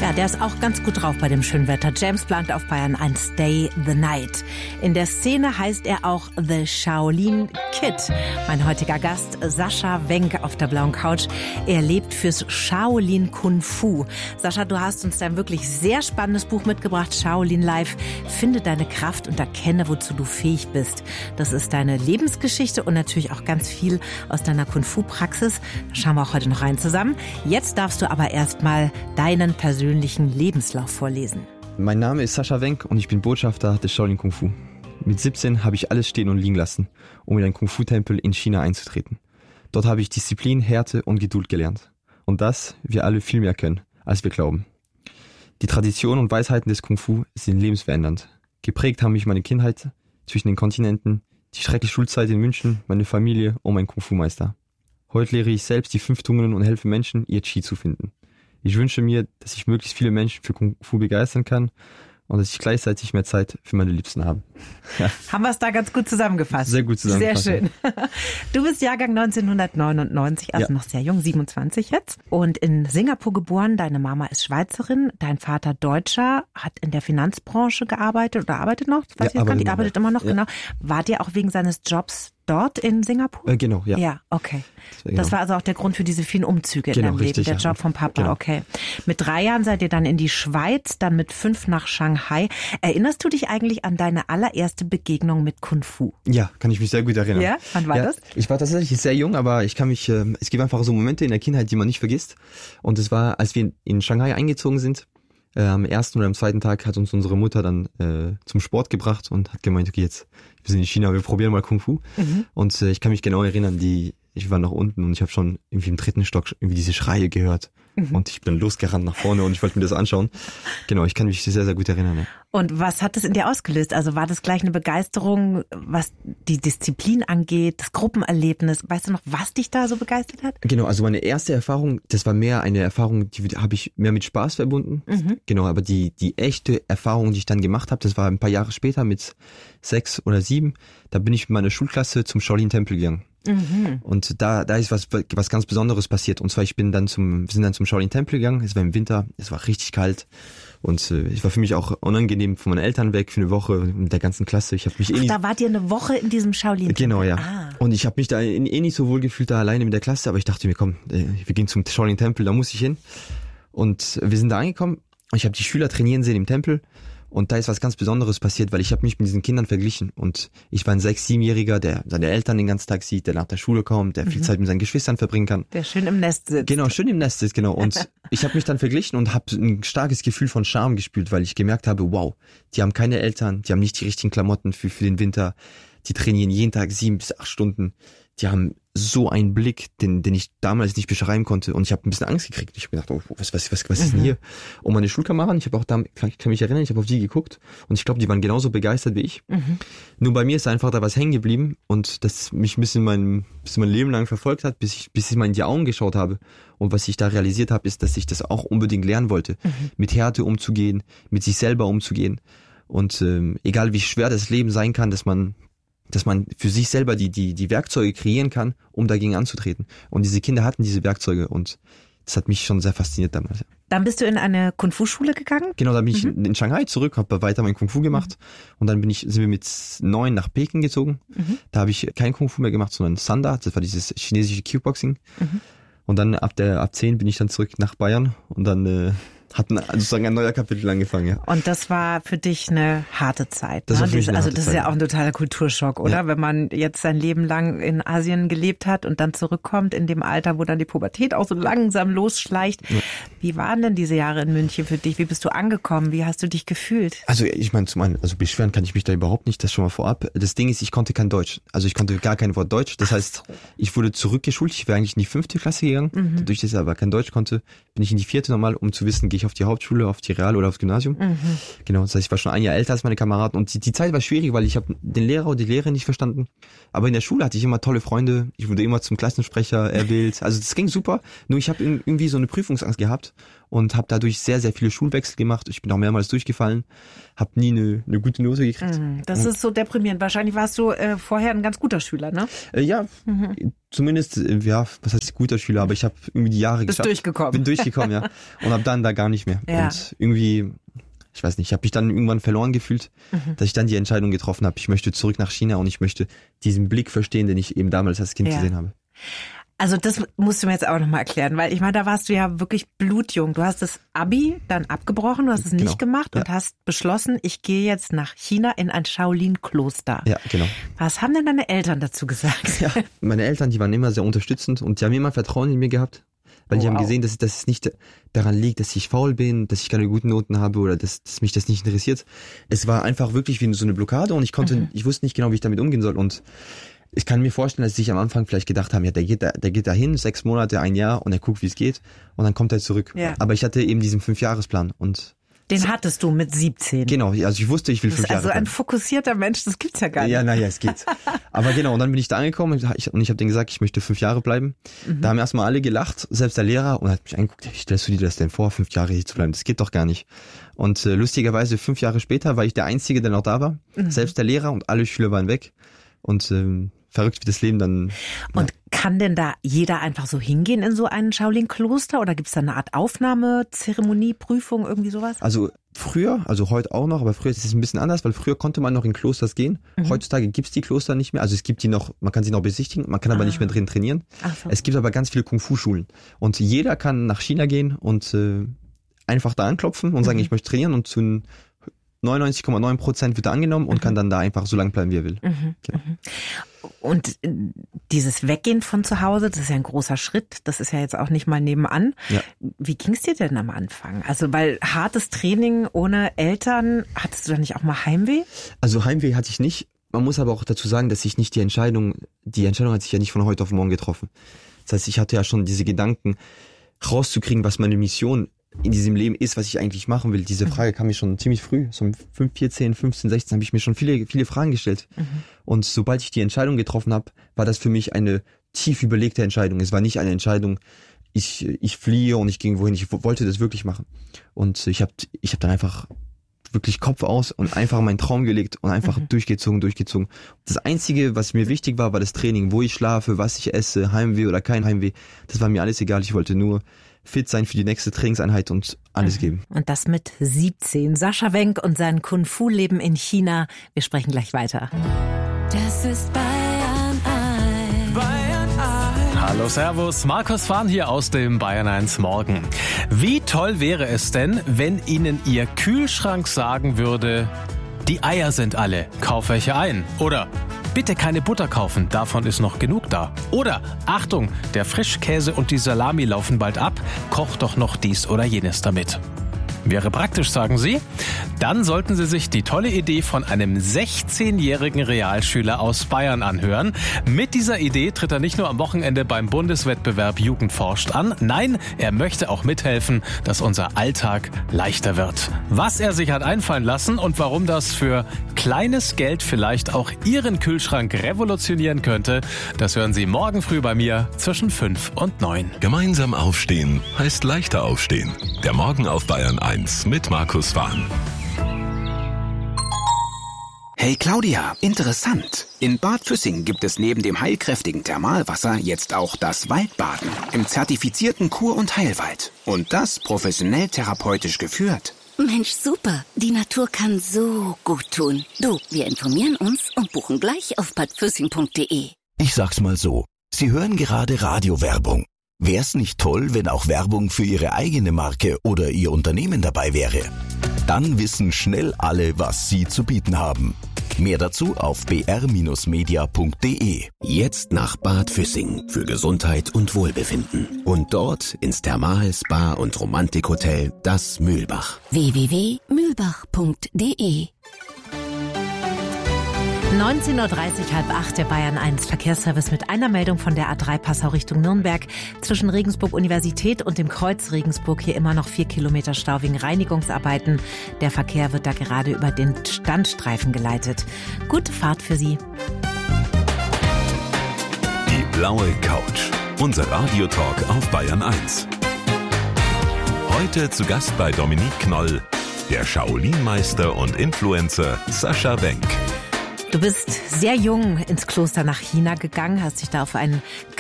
Ja, der ist auch ganz gut drauf bei dem schönen Wetter. James Blunt auf Bayern 1, Stay the Night. In der Szene heißt er auch The Shaolin Kid. Mein heutiger Gast, Sascha Wenk auf der blauen Couch. Er lebt fürs Shaolin Kung Fu. Sascha, du hast uns da ein wirklich sehr spannendes Buch mitgebracht, Shaolin Life. Finde deine Kraft und erkenne, wozu du fähig bist. Das ist deine Lebensgeschichte und natürlich auch ganz viel aus deiner Kung Fu Praxis. Da schauen wir auch heute noch rein zusammen. Jetzt darfst du aber erstmal deinen persönlichen Lebenslauf vorlesen. Mein Name ist Sascha Wenk und ich bin Botschafter des Shaolin Kung Fu. Mit 17 habe ich alles stehen und liegen lassen, um in einen Kung Fu Tempel in China einzutreten. Dort habe ich Disziplin, Härte und Geduld gelernt. Und das wir alle viel mehr können, als wir glauben. Die Traditionen und Weisheiten des Kung Fu sind lebensverändernd. Geprägt haben mich meine Kindheit zwischen den Kontinenten, die schreckliche Schulzeit in München, meine Familie und mein Kung Fu Meister. Heute lehre ich selbst die 5 Tugenden und helfe Menschen, ihr Qi zu finden. Ich wünsche mir, dass ich möglichst viele Menschen für Kung Fu begeistern kann und dass ich gleichzeitig mehr Zeit für meine Liebsten habe. Ja. Haben wir es da ganz gut zusammengefasst? Sehr gut zusammengefasst. Sehr schön. Du bist Jahrgang 1999, also noch sehr jung, 27 jetzt. Und in Singapur geboren. Deine Mama ist Schweizerin, dein Vater Deutscher, hat in der Finanzbranche gearbeitet oder arbeitet noch? Weiß ich jetzt gar nicht. Die arbeitet immer noch, genau. Wart ihr auch wegen seines Jobs dort in Singapur? Genau, ja. Ja, okay. Das war also auch der Grund für diese vielen Umzüge in deinem richtig, Leben, der Job vom Papa, genau. Okay. Mit 3 Jahren seid ihr dann in die Schweiz, dann mit 5 nach Shanghai. Erinnerst du dich eigentlich an deine allererste Begegnung mit Kung Fu? Ja, kann ich mich sehr gut erinnern. Ja, wann war das? Ich war tatsächlich sehr jung, aber ich kann mich, es gibt einfach so Momente in der Kindheit, die man nicht vergisst. Und es war, als wir in Shanghai eingezogen sind, am ersten oder am zweiten Tag hat uns unsere Mutter dann zum Sport gebracht und hat gemeint, okay, jetzt, wir sind in China, wir probieren mal Kung Fu. Mhm. Und ich kann mich genau erinnern, ich war nach unten und ich habe schon irgendwie im 3. Stock irgendwie diese Schreie gehört. Mhm. Und ich bin losgerannt nach vorne und ich wollte mir das anschauen. Genau, ich kann mich sehr, sehr gut erinnern. Ja. Und was hat das in dir ausgelöst? Also war das gleich eine Begeisterung, was die Disziplin angeht, das Gruppenerlebnis? Weißt du noch, was dich da so begeistert hat? Genau, also meine erste Erfahrung, das war mehr eine Erfahrung, die habe ich mehr mit Spaß verbunden. Mhm. Genau, aber die echte Erfahrung, die ich dann gemacht habe, das war ein paar Jahre später mit 6 oder 7. Da bin ich mit meiner Schulklasse zum Shaolin-Tempel gegangen. Mhm. Und da ist was ganz Besonderes passiert. Und zwar, wir sind dann zum Shaolin-Tempel gegangen. Es war im Winter, es war richtig kalt. Und es war für mich auch unangenehm von meinen Eltern weg für eine Woche mit der ganzen Klasse. Ich habe mich da wart ihr eine Woche in diesem Shaolin-Tempel? Genau, ja. Und ich habe mich da nicht so wohl gefühlt, da alleine mit der Klasse. Aber ich dachte mir, komm, wir gehen zum Shaolin-Tempel, da muss ich hin. Und wir sind da angekommen. Und ich habe die Schüler trainieren sehen im Tempel. Und da ist was ganz Besonderes passiert, weil ich habe mich mit diesen Kindern verglichen. Und ich war ein 6-, 7-Jähriger, der seine Eltern den ganzen Tag sieht, der nach der Schule kommt, der viel Zeit mit seinen Geschwistern verbringen kann. Der schön im Nest sitzt. Genau, schön im Nest sitzt, genau. Und ich habe mich dann verglichen und habe ein starkes Gefühl von Scham gespürt, weil ich gemerkt habe, wow, die haben keine Eltern, die haben nicht die richtigen Klamotten für den Winter, die trainieren jeden Tag 7 bis 8 Stunden. Die haben so einen Blick, den ich damals nicht beschreiben konnte. Und ich habe ein bisschen Angst gekriegt. Ich habe gedacht, oh, was ist denn hier? Und meine Schulkameraden, ich kann mich erinnern, ich habe auf die geguckt. Und ich glaube, die waren genauso begeistert wie ich. Mhm. Nur bei mir ist einfach da was hängen geblieben. Und das mich ein bisschen mein Leben lang verfolgt hat, bis ich mal in die Augen geschaut habe. Und was ich da realisiert habe, ist, dass ich das auch unbedingt lernen wollte. Mhm. Mit Härte umzugehen, mit sich selber umzugehen. Und egal wie schwer das Leben sein kann, dass man für sich selber die Werkzeuge kreieren kann, um dagegen anzutreten. Und diese Kinder hatten diese Werkzeuge und das hat mich schon sehr fasziniert damals. Dann bist du in eine Kung-Fu-Schule gegangen? Genau, dann bin ich in Shanghai zurück, habe weiter mein Kung-Fu gemacht und dann sind wir mit 9 nach Peking gezogen. Mhm. Da habe ich kein Kung-Fu mehr gemacht, sondern Sanda, das war dieses chinesische Kickboxing. Mhm. Und dann ab 10 bin ich dann zurück nach Bayern und dann hat sozusagen ein neuer Kapitel angefangen, ja. Und das war für dich eine harte Zeit. Das ne? war für mich eine harte das ist ja auch ein totaler Kulturschock, oder? Ja. Wenn man jetzt sein Leben lang in Asien gelebt hat und dann zurückkommt in dem Alter, wo dann die Pubertät auch so langsam losschleicht. Ja. Wie waren denn diese Jahre in München für dich? Wie bist du angekommen? Wie hast du dich gefühlt? Also ich meine, also beschweren kann ich mich da überhaupt nicht, das schon mal vorab. Das Ding ist, ich konnte kein Deutsch. Also ich konnte gar kein Wort Deutsch. Das heißt, ich wurde zurückgeschult. Ich wäre eigentlich in die 5. Klasse gegangen. Mhm. Dadurch, dass ich aber kein Deutsch konnte, bin ich in die 4. nochmal, um zu wissen, gehe ich auf die Hauptschule, auf die Real- oder aufs Gymnasium. Mhm. Genau, das heißt, ich war schon ein Jahr älter als meine Kameraden und die Zeit war schwierig, weil ich habe den Lehrer oder die Lehrerin nicht verstanden. Aber in der Schule hatte ich immer tolle Freunde. Ich wurde immer zum Klassensprecher erwählt. Also das ging super. Nur ich habe irgendwie so eine Prüfungsangst gehabt und habe dadurch sehr, sehr viele Schulwechsel gemacht. Ich bin auch mehrmals durchgefallen, habe nie eine gute Note gekriegt. Das ist so deprimierend. Wahrscheinlich warst du vorher ein ganz guter Schüler, ne? Ja, zumindest, ja, was heißt guter Schüler, aber ich habe irgendwie die Jahre geschafft. Bin durchgekommen, ja. Und ab dann da gar nicht mehr. Ja. Und irgendwie, ich weiß nicht, ich habe mich dann irgendwann verloren gefühlt, dass ich dann die Entscheidung getroffen habe, ich möchte zurück nach China und ich möchte diesen Blick verstehen, den ich eben damals als Kind gesehen habe. Also das musst du mir jetzt auch nochmal erklären, weil ich meine, da warst du ja wirklich blutjung. Du hast das Abi dann abgebrochen, du hast es nicht gemacht und hast beschlossen, ich gehe jetzt nach China in ein Shaolin-Kloster. Ja, genau. Was haben denn deine Eltern dazu gesagt? Ja, meine Eltern, die waren immer sehr unterstützend und die haben immer Vertrauen in mir gehabt, weil die haben gesehen, dass es nicht daran liegt, dass ich faul bin, dass ich keine guten Noten habe oder dass mich das nicht interessiert. Es war einfach wirklich wie so eine Blockade und ich wusste nicht genau, wie ich damit umgehen soll und ich kann mir vorstellen, dass sie sich am Anfang vielleicht gedacht haben, ja, der geht da hin, 6 Monate, 1 Jahr und er guckt, wie es geht und dann kommt er zurück. Ja. Aber ich hatte eben diesen 5-Jahresplan und den hattest du mit 17. Genau, also ich wusste, ich will 5 Jahre. Also ein fokussierter Mensch, das gibt's ja gar nicht. Ja, naja, es geht. Aber genau, und dann bin ich da angekommen und ich habe denen gesagt, ich möchte 5 Jahre bleiben. Da haben erstmal alle gelacht, selbst der Lehrer, und hat mich angeguckt, wie stellst du dir das denn vor, 5 Jahre hier zu bleiben? Das geht doch gar nicht. Und lustigerweise 5 Jahre später war ich der Einzige, der noch da war. Selbst der Lehrer und alle Schüler waren weg. Und verrückt, wie das Leben dann... Und kann denn da jeder einfach so hingehen in so ein Shaolin-Kloster oder gibt's da eine Art Aufnahmezeremonie, Prüfung, irgendwie sowas? Also früher, also heute auch noch, aber früher ist es ein bisschen anders, weil früher konnte man noch in Klosters gehen. Heutzutage gibt's die Kloster nicht mehr. Also es gibt die noch, man kann sie noch besichtigen, man kann aber nicht mehr drin trainieren. So. Es gibt aber ganz viele Kung-Fu-Schulen. Und jeder kann nach China gehen und einfach da anklopfen und sagen, ich möchte trainieren und zu 99,9% wird er angenommen und kann dann da einfach so lange bleiben, wie er will. Genau. Und dieses Weggehen von zu Hause, das ist ja ein großer Schritt, das ist ja jetzt auch nicht mal nebenan. Ja. Wie ging's dir denn am Anfang? Also weil hartes Training ohne Eltern, hattest du da nicht auch mal Heimweh? Also Heimweh hatte ich nicht. Man muss aber auch dazu sagen, dass ich nicht die Entscheidung hat sich ja nicht von heute auf morgen getroffen. Das heißt, ich hatte ja schon diese Gedanken rauszukriegen, was meine Mission in diesem Leben ist, was ich eigentlich machen will. Diese Frage kam mir schon ziemlich früh. So um 5, 14, 15, 16 habe ich mir schon viele Fragen gestellt. Und sobald ich die Entscheidung getroffen habe, war das für mich eine tief überlegte Entscheidung. Es war nicht eine Entscheidung, ich fliehe und ich ging wohin. Ich wollte das wirklich machen. Und ich hab dann einfach wirklich Kopf aus und einfach meinen Traum gelegt und einfach durchgezogen. Das Einzige, was mir wichtig war das Training. Wo ich schlafe, was ich esse, Heimweh oder kein Heimweh. Das war mir alles egal. Ich wollte nur fit sein für die nächste Trainingseinheit und alles geben. Und das mit 17. Sascha Wenk und sein Kung-Fu-Leben in China. Wir sprechen gleich weiter. Das ist Bayern 1. Bayern 1. Hallo, servus. Markus Fahn hier aus dem Bayern 1 Morgen. Wie toll wäre es denn, wenn Ihnen Ihr Kühlschrank sagen würde, die Eier sind alle, kauf welche ein. Oder bitte keine Butter kaufen, davon ist noch genug da. Oder Achtung, der Frischkäse und die Salami laufen bald ab, koch doch noch dies oder jenes damit. Wäre praktisch, sagen Sie? Dann sollten Sie sich die tolle Idee von einem 16-jährigen Realschüler aus Bayern anhören. Mit dieser Idee tritt er nicht nur am Wochenende beim Bundeswettbewerb Jugend forscht an, nein, er möchte auch mithelfen, dass unser Alltag leichter wird. Was er sich hat einfallen lassen und warum das für kleines Geld vielleicht auch Ihren Kühlschrank revolutionieren könnte, das hören Sie morgen früh bei mir zwischen 5 und 9. Gemeinsam aufstehen heißt leichter aufstehen. Der Morgen auf Bayern 1 mit Markus Fahn. Hey Claudia, interessant. In Bad Füssing gibt es neben dem heilkräftigen Thermalwasser jetzt auch das Waldbaden im zertifizierten Kur- und Heilwald. Und das professionell therapeutisch geführt. Mensch, super. Die Natur kann so gut tun. Du, wir informieren uns und buchen gleich auf badfüssing.de. Ich sag's mal so. Sie hören gerade Radiowerbung. Wär's nicht toll, wenn auch Werbung für Ihre eigene Marke oder Ihr Unternehmen dabei wäre? Dann wissen schnell alle, was Sie zu bieten haben. Mehr dazu auf br-media.de. Jetzt nach Bad Füssing für Gesundheit und Wohlbefinden. Und dort ins Thermal-, Spa- und Romantikhotel Das Mühlbach. www.mühlbach.de. 19.30 Uhr, 7:30, der Bayern 1 Verkehrsservice mit einer Meldung von der A3 Passau Richtung Nürnberg. Zwischen Regensburg Universität und dem Kreuz Regensburg hier immer noch 4 Kilometer Stau wegen Reinigungsarbeiten. Der Verkehr wird da gerade über den Standstreifen geleitet. Gute Fahrt für Sie. Die blaue Couch. Unser Radiotalk auf Bayern 1. Heute zu Gast bei Dominique Knoll, der Shaolin-Meister und Influencer Sascha Wenk. Du bist sehr jung ins Kloster nach China gegangen, hast dich da auf einen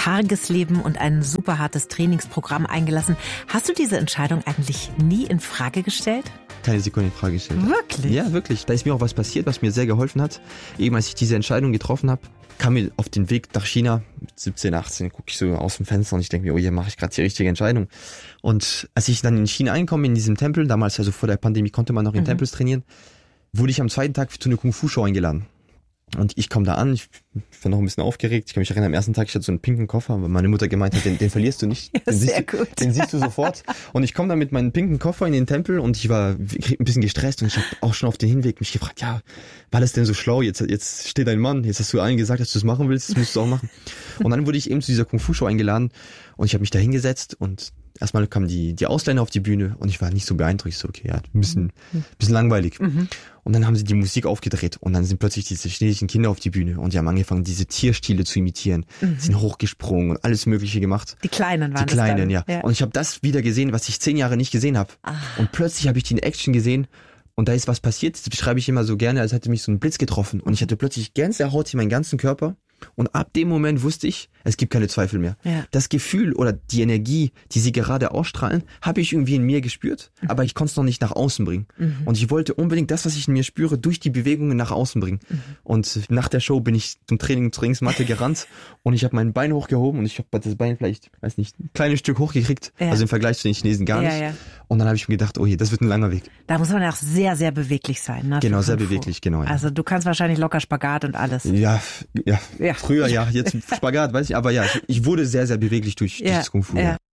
karges Leben und ein super hartes Trainingsprogramm eingelassen. Hast du diese Entscheidung eigentlich nie in Frage gestellt? Keine Sekunde in Frage gestellt. Wirklich? Ja, wirklich. Da ist mir auch was passiert, was mir sehr geholfen hat. Eben als ich diese Entscheidung getroffen habe, kam mir auf den Weg nach China, mit 17, 18, gucke ich so aus dem Fenster und ich denke mir, oh, hier mache ich gerade die richtige Entscheidung. Und als ich dann in China einkomme, in diesem Tempel, damals also vor der Pandemie konnte man noch in Tempels trainieren, wurde ich am zweiten Tag zu einer Kung-Fu-Show eingeladen. Und ich komme da an, ich bin noch ein bisschen aufgeregt. Ich kann mich erinnern, am ersten Tag, ich hatte so einen pinken Koffer, weil meine Mutter gemeint hat, den verlierst du nicht. Ja, den siehst du sofort. Und ich komme da mit meinem pinken Koffer in den Tempel und ich war ein bisschen gestresst und ich habe auch schon auf den Hinweg mich gefragt, ja, war das denn so schlau? Jetzt steht ein Mann, jetzt hast du allen gesagt, dass du es machen willst, das musst du auch machen. Und dann wurde ich eben zu dieser Kung-Fu-Show eingeladen und ich habe mich da hingesetzt und erstmal kamen die Ausländer auf die Bühne und ich war nicht so beeindruckt. So, okay, ja, ein bisschen langweilig. Und dann haben sie die Musik aufgedreht und dann sind plötzlich diese chinesischen Kinder auf die Bühne und die haben angefangen, diese Tierstile zu imitieren. Sind hochgesprungen und alles Mögliche gemacht. Die Kleinen waren Die Kleinen, das dann. ja. Und ich habe das wieder gesehen, was ich 10 Jahre nicht gesehen habe. Und plötzlich habe ich die in Action gesehen und da ist was passiert. Das beschreibe ich immer so gerne, als hätte mich so ein Blitz getroffen. Und ich hatte plötzlich Gänsehaut in meinen ganzen Körper. Und ab dem Moment wusste ich, es gibt keine Zweifel mehr. Ja. Das Gefühl oder die Energie, die sie gerade ausstrahlen, habe ich irgendwie in mir gespürt, aber ich konnte es noch nicht nach außen bringen. Und ich wollte unbedingt das, was ich in mir spüre, durch die Bewegungen nach außen bringen. Und nach der Show bin ich zum Trainingsmatte gerannt und ich habe mein Bein hochgehoben und ich habe das Bein vielleicht, weiß nicht, ein kleines Stück hochgekriegt, also im Vergleich zu den Chinesen gar nicht. Ja. Und dann habe ich mir gedacht, oh je, das wird ein langer Weg. Da muss man ja auch sehr, sehr beweglich sein. Ne, genau, sehr beweglich, genau. Ja. Also du kannst wahrscheinlich locker Spagat und alles. Ja. Früher ja, jetzt Spagat, weiß ich, aber ja, ich wurde sehr, sehr beweglich durch das Kung Fu. Ja.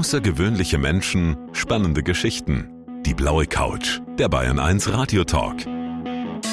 Außergewöhnliche Menschen, spannende Geschichten. Die blaue Couch, der Bayern 1 Radio Talk.